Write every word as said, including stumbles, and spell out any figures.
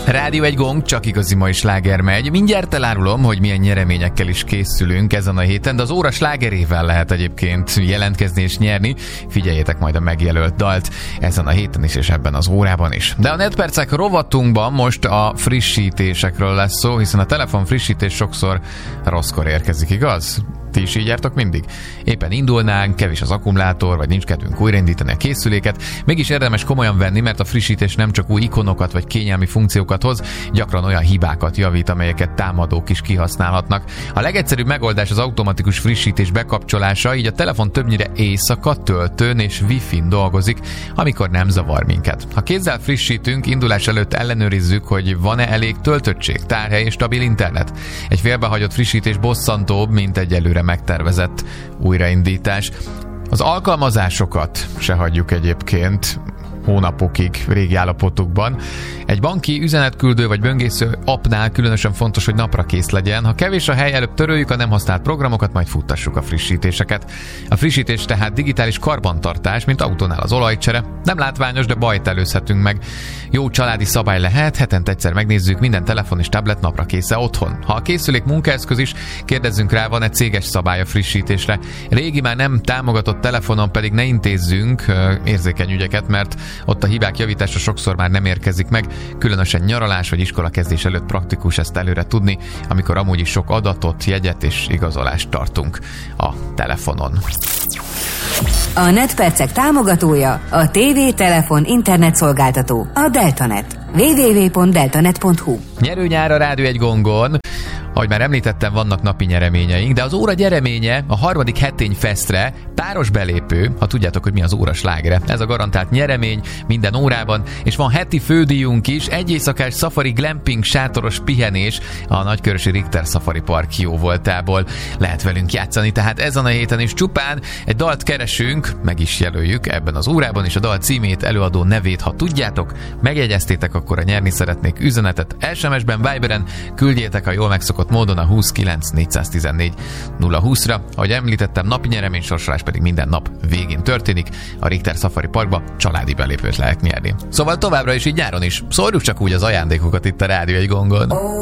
Rádió egy gong, csak igazi mai sláger megy. Mindjárt elárulom, hogy milyen nyereményekkel is készülünk ezen a héten, de az óra slágerével lehet egyébként jelentkezni és nyerni. Figyeljétek majd a megjelölt dalt ezen a héten is és ebben az órában is. De a Netpercek rovatunkban most a frissítésekről lesz szó, hiszen a telefon frissítés sokszor rosszkor érkezik, igaz? Ti is így jártok mindig? Éppen indulnánk, kevés az akkumulátor, vagy nincs kedvünk újraindítani a készüléket. Mégis érdemes komolyan venni, mert a frissítés nem csak új ikonokat vagy kényelmi funkciókat hoz, gyakran olyan hibákat javít, amelyeket támadók is kihasználhatnak. A legegyszerűbb megoldás az automatikus frissítés bekapcsolása, így a telefon többnyire éjszaka, töltőn és wifi-n dolgozik, amikor nem zavar minket. Ha kézzel frissítünk, indulás előtt ellenőrizzük, hogy van-e elég töltöttség, tárhely és stabil internet. Egy félbehagyott frissítés bosszantóbb, mint egy előre megtervezett újraindítás. Az alkalmazásokat se hagyjuk egyébként hónapokig régi állapotukban. Egy banki üzenetküldő vagy böngésző appnál különösen fontos, hogy napra kész legyen. Ha kevés a hely, előbb töröljük a nem használt programokat, majd futtassuk a frissítéseket. A frissítés tehát digitális karbantartás, mint autónál az olajcsere. Nem látványos, de bajt előzhetünk meg. Jó családi szabály lehet, hetente egyszer megnézzük, minden telefon és tablet napra kész-e otthon. Ha a készülék munkaeszköz is, kérdezzünk rá, van-e céges szabály a frissítésre. Régi, már nem támogatott telefonon pedig ne intézzünk érzékeny ügyeket, mert ott a hibák javítása sokszor már nem érkezik meg, különösen nyaralás vagy iskolakezdés előtt praktikus ezt előre tudni, amikor amúgy is sok adatot, jegyet és igazolást tartunk a telefonon. A Netpercek támogatója a té vé, telefon, internet szolgáltató, a Deltanet. double-u double-u double-u pont deltanet pont hu. Nyerőnyár a Rádió egy gongon. Ahogy már említettem, vannak napi nyereményeink, de az óra gyereménye a harmadik Hetény Festre páros belépő, ha tudjátok, hogy mi az óra slágere. Ez a garantált nyeremény minden órában, és van heti fődíjunk is, egy éjszakás safari glamping sátoros pihenés a nagykörösi Richter Safari Park jó voltából. Lehet velünk játszani, tehát ezen a héten is csupán egy dalt keresünk, meg is jelöljük ebben az órában, és a dal címét, előadó nevét, ha tudjátok, megjegyeztétek, akkor a nyerni szeretnék üzenetet es em es-ben, Viberen küldjétek a jól megszokott módon a huszonkilenc négyszáztizennégy nulla húszra. Ahogy említettem, napi nyeremény sorsolás pedig minden nap végén történik. A Richter Safari Parkba családi belépőt lehet nyerni. Szóval továbbra is így nyáron is szórjuk csak úgy az ajándékokat itt a Rádió egy gongon.